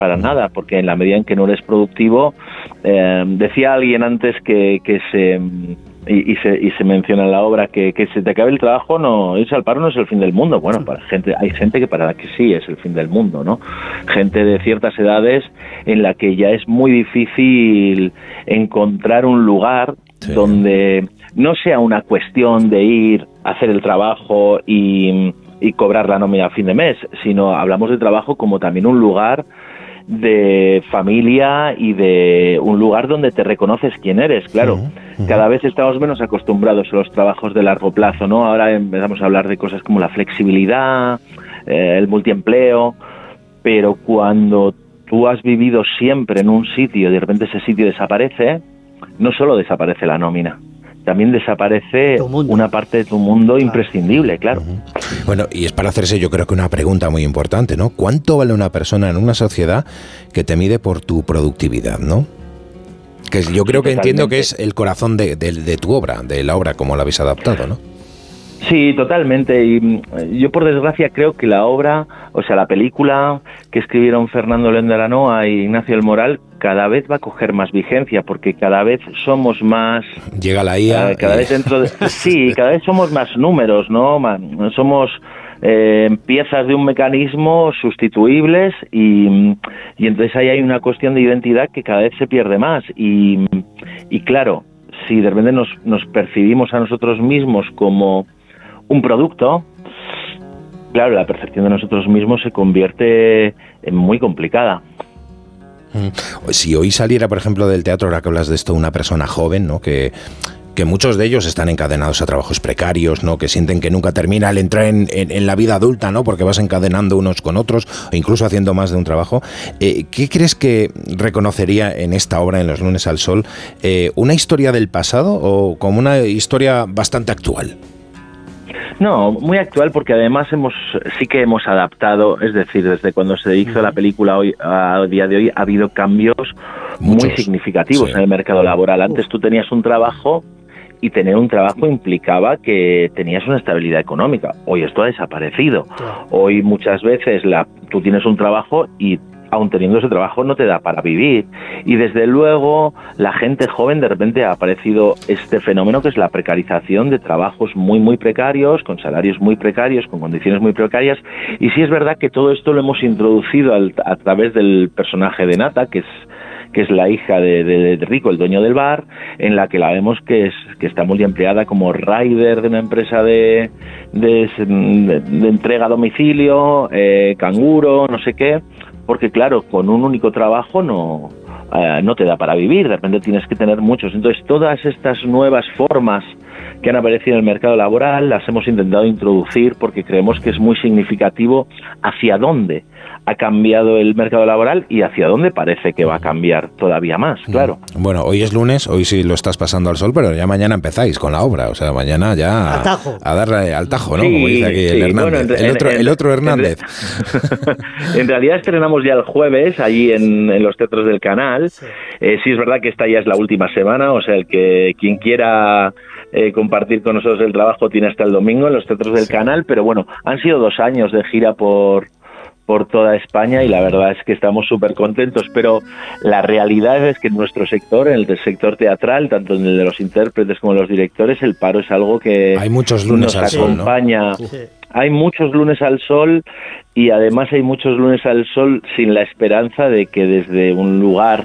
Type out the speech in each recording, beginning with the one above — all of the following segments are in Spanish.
para nada, porque en la medida en que no eres productivo, decía alguien antes que se menciona en la obra que se te acabe el trabajo, no, irse al paro no es el fin del mundo. Bueno, hay gente que para la que sí es el fin del mundo, ¿no? Gente de ciertas edades en la que ya es muy difícil encontrar un lugar donde no sea una cuestión de ir a hacer el trabajo y cobrar la nómina a fin de mes, sino hablamos de trabajo como también un lugar de familia y de un lugar donde te reconoces quién eres, claro. Cada vez estamos menos acostumbrados a los trabajos de largo plazo, ¿no? Ahora empezamos a hablar de cosas como la flexibilidad, el multiempleo, pero cuando tú has vivido siempre en un sitio y de repente ese sitio desaparece, no solo desaparece la nómina, también desaparece una parte de tu mundo imprescindible, claro. Bueno, y es para hacerse yo creo que una pregunta muy importante, ¿no? ¿Cuánto vale una persona en una sociedad que te mide por tu productividad, ¿no? Que yo creo que entiendo que es el corazón de tu obra, de la obra como la habéis adaptado, ¿no? Sí, totalmente. Y yo, por desgracia, creo que la obra, o sea, la película que escribieron Fernando Lendaranoa y Ignacio del Moral, cada vez va a coger más vigencia, porque cada vez somos más... Llega la IA. Cada vez sí, cada vez somos más números, ¿no? Somos piezas de un mecanismo sustituibles y entonces ahí hay una cuestión de identidad que cada vez se pierde más. Y claro, si de repente nos percibimos a nosotros mismos como un producto, claro, la percepción de nosotros mismos se convierte en muy complicada. Si hoy saliera, por ejemplo, del teatro, ahora que hablas de esto, una persona joven, ¿no? Que muchos de ellos están encadenados a trabajos precarios, ¿no? Que sienten que nunca termina al entrar en la vida adulta, ¿no? Porque vas encadenando unos con otros o incluso haciendo más de un trabajo. ¿Qué crees que reconocería en esta obra, en Los lunes al sol, una historia del pasado o como una historia bastante actual? No, muy actual, porque además sí que hemos adaptado, es decir, desde cuando se hizo la película a día de hoy ha habido cambios muy significativos en el mercado laboral. Antes tú tenías un trabajo y tener un trabajo implicaba que tenías una estabilidad económica. Hoy esto ha desaparecido. Hoy muchas veces tú tienes un trabajo y aun teniendo ese trabajo no te da para vivir. Y desde luego la gente joven, de repente ha aparecido este fenómeno que es la precarización de trabajos muy muy precarios, con salarios muy precarios, con condiciones muy precarias. Y sí es verdad que todo esto lo hemos introducido a través del personaje de Nata, que es la hija de Rico, el dueño del bar, en la que la vemos que está muy empleada como rider de una empresa de entrega a domicilio, canguro, no sé qué, porque claro, con un único trabajo no te da para vivir, de repente tienes que tener muchos. Entonces todas estas nuevas formas que han aparecido en el mercado laboral las hemos intentado introducir porque creemos que es muy significativo hacia dónde ha cambiado el mercado laboral y hacia dónde parece que va a cambiar todavía más, claro. Bueno, hoy es lunes, hoy sí lo estás pasando al sol, pero ya mañana empezáis con la obra, o sea, mañana ya a darle al tajo, ¿no? Sí, como dice aquí el Hernández, bueno, el otro Hernández. En realidad estrenamos ya el jueves allí en los teatros del Canal. Sí es verdad que esta ya es la última semana, o sea, quien quiera compartir con nosotros el trabajo tiene hasta el domingo en los teatros del Canal, pero bueno, han sido 2 años de gira por toda España y la verdad es que estamos súper contentos, pero la realidad es que en nuestro sector, en el sector teatral, tanto en el de los intérpretes como en los directores, el paro es algo que hay muchos lunes al sol, acompaña, ¿no? Hay muchos lunes al sol y además hay muchos lunes al sol sin la esperanza de que desde un lugar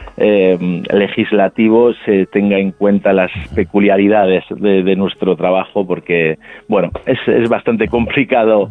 legislativo se tenga en cuenta las peculiaridades de nuestro trabajo, porque bueno, es bastante complicado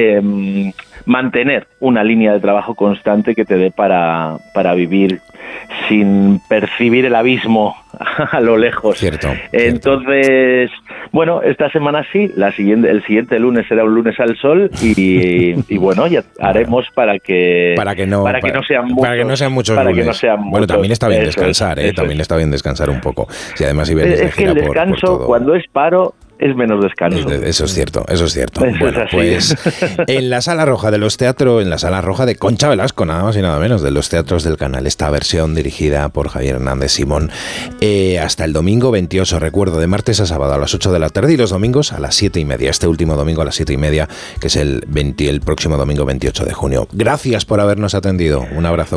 mantener una línea de trabajo constante que te dé para vivir sin percibir el abismo a lo lejos. Cierto. Entonces, bueno, esta semana sí, el siguiente lunes será un lunes al sol y bueno, ya haremos para que no sean muchos lunes. Bueno, también está bien descansar, también está bien descansar un poco. Si además Ibériz de gira que el descanso, por todo. Cuando es paro, es menos descanso. Eso es cierto. Bueno, pues en la Sala Roja de los Teatros, en la Sala Roja de Concha Velasco, nada más y nada menos, de los Teatros del Canal, esta versión dirigida por Javier Hernández Simón, hasta el domingo 28, recuerdo, de martes a sábado a las 8 de la tarde y los domingos a las 7:30, este último domingo a las 7:30, que es el próximo domingo 28 de junio. Gracias por habernos atendido, un abrazo.